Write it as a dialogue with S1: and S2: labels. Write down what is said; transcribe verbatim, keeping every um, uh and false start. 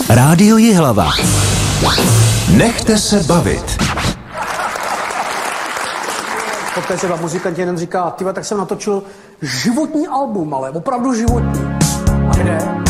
S1: Rádio Jihlava. Nechte se bavit.
S2: Poté se vám muzikant jeden říká, tyva, tak jsem natočil životní album, ale opravdu životní. A kde?